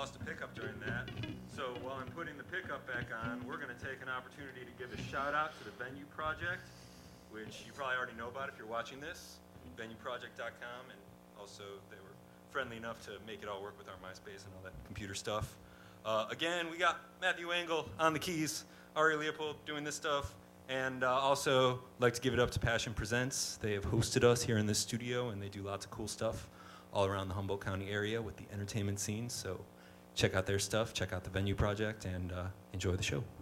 lost a pickup during that. So while I'm putting the pickup back on, we're going to take an opportunity to give a shout out to the Venue Project, which you probably already know about if you're watching this, venueproject.com, and also they were friendly enough to make it all work with our MySpace and all that computer stuff. Again, we got Matthew Engel on the keys, Ari Leopold doing this stuff, and also like to give it up to Passion Presents. They have hosted us here in this studio, and they do lots of cool stuff all around the Humboldt County area with the entertainment scene. So check out their stuff, check out the Venue Project, and enjoy the show.